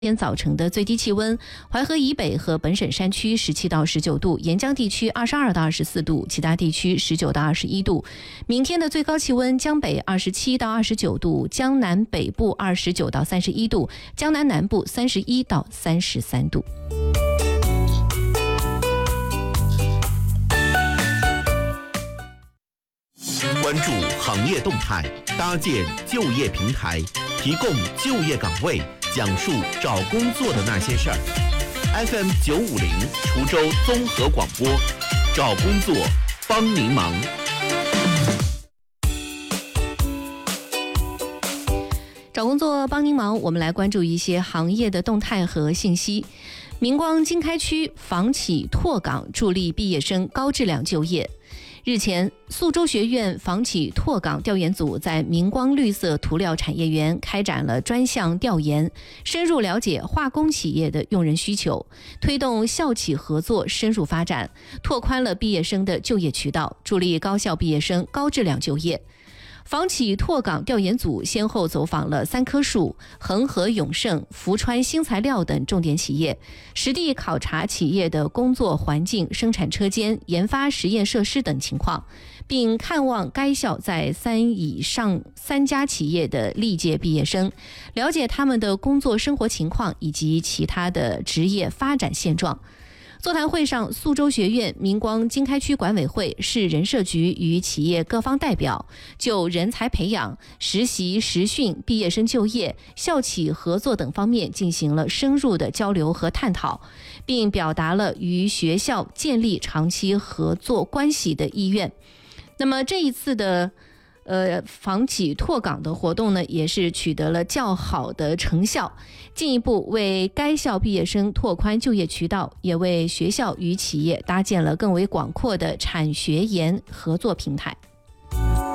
天早晨的最低气温，淮河以北和本省山区17到19度，沿江地区22到24度，其他地区19到21度。明天的最高气温，江北27到29度，江南北部29到31度，江南南部31到33度。 关注行业动态，搭建就业平台，提供就业岗位，讲述找工作的那些事儿。FM 950滁州综合广播，找工作帮您忙。 找工作帮您忙，我们来关注一些行业的动态和信息。明光经开区房企拓岗助力毕业生高质量就业。日前，宿州学院房企拓岗调研组在明光绿色涂料产业园开展了专项调研，深入了解化工企业的用人需求，推动校企合作深入发展，拓宽了毕业生的就业渠道，助力高校毕业生高质量就业。房企拓岗调研组先后走访了3棵树、恒河永盛、福川新材料等重点企业，实地考察企业的工作环境、生产车间、研发实验设施等情况，并看望该校在3以上3家企业的历届毕业生，了解他们的工作生活情况以及其他的职业发展现状。座谈会上，宿州学院、明光经开区管委会、市人社局与企业各方代表就人才培养、实习实训、毕业生就业、校企合作等方面进行了深入的交流和探讨，并表达了与学校建立长期合作关系的意愿。那么这一次的房企拓岗的活动呢，也是取得了较好的成效，进一步为该校毕业生拓宽就业渠道，也为学校与企业搭建了更为广阔的产学研合作平台。